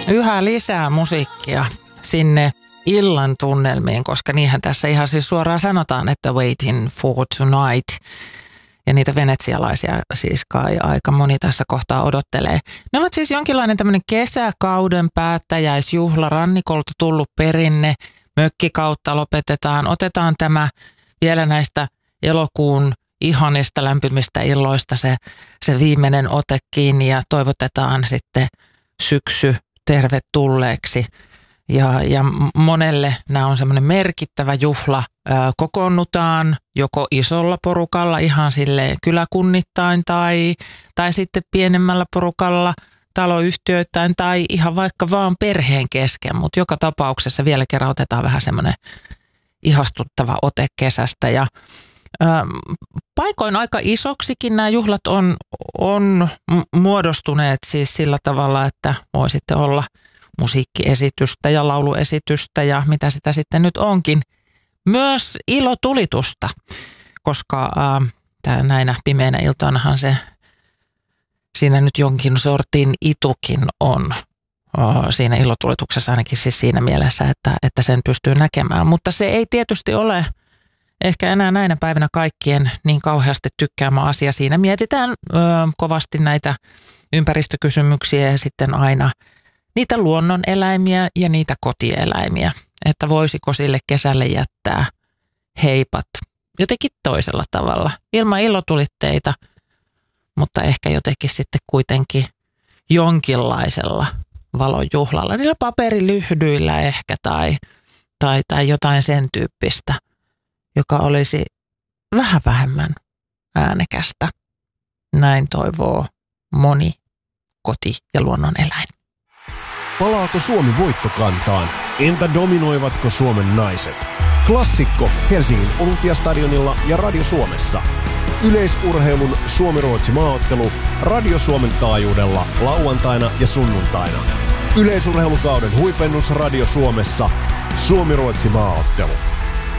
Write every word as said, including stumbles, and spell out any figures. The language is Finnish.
Yhä lisää musiikkia sinne illan tunnelmiin, koska niinhän tässä ihan siis suoraan sanotaan, että waiting for tonight. Ja niitä venetsialaisia siis kai aika moni tässä kohtaa odottelee. Ne ovat siis jonkinlainen tämmöinen kesäkauden päättäjäisjuhla, rannikolta tullut perinne, mökkikautta lopetetaan. Otetaan tämä vielä näistä elokuun ihanista lämpimistä illoista se, se viimeinen ote kiinni ja toivotetaan sitten syksy tervetulleeksi. Ja, ja monelle nämä on semmoinen merkittävä juhla. Ää, kokoonnutaan joko isolla porukalla ihan silleen kyläkunnittain tai, tai sitten pienemmällä porukalla taloyhtiöittäin tai ihan vaikka vaan perheen kesken. Mutta joka tapauksessa vielä kerran otetaan vähän semmoinen ihastuttava ote kesästä. Ja ää, paikoin aika isoksikin nämä juhlat on, on muodostuneet siis sillä tavalla, että voi sitten olla musiikkiesitystä ja lauluesitystä ja mitä sitä sitten nyt onkin. Myös ilotulitusta, koska ää, näinä pimeinä iltoinahan se siinä nyt jonkin sortin itukin on ää, siinä ilotulituksessa ainakin siis siinä mielessä, että, että sen pystyy näkemään. Mutta se ei tietysti ole ehkä enää näinä päivinä kaikkien niin kauheasti tykkäämä asia. Siinä mietitään ää, kovasti näitä ympäristökysymyksiä ja sitten aina niitä luonnoneläimiä ja niitä kotieläimiä, että voisiko sille kesälle jättää heipat jotenkin toisella tavalla, ilman ilotulitteita, mutta ehkä jotenkin sitten kuitenkin jonkinlaisella valonjuhlalla, niillä paperilyhdyillä ehkä tai, tai, tai jotain sen tyyppistä, joka olisi vähän vähemmän äänekästä. Näin toivoo moni koti- ja luonnoneläin. Palaako Suomi voittokantaan? Entä dominoivatko Suomen naiset? Klassikko Helsingin Olympiastadionilla ja Radio Suomessa. Yleisurheilun Suomi-Ruotsi maaottelu Radio Suomen taajuudella lauantaina ja sunnuntaina. Yleisurheilukauden huipennus Radio Suomessa. Suomi-Ruotsi maaottelu.